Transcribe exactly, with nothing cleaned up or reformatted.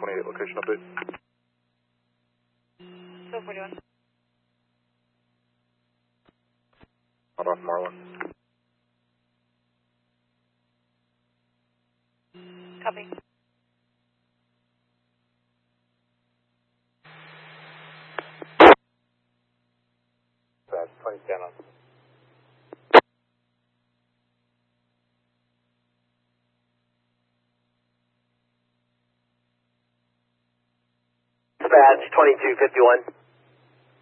twenty-eight, location update. So forty-one. Hot off Marlin. Copy. That's twenty ten on. Dispatch twenty-two fifty-one.